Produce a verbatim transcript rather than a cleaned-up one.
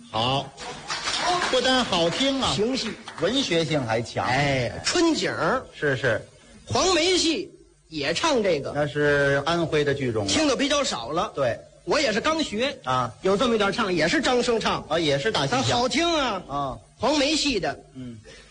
好，不但好听啊， 评戏， 文学性还强。 哎，春景儿， 是是， 黄梅戏也唱这个， 那是安徽的剧种， 听的比较少了。 对我也是刚学啊， 有这么一段唱，也是张生唱啊，也是大戏但腔好听啊。 啊， 黄梅戏的， 嗯，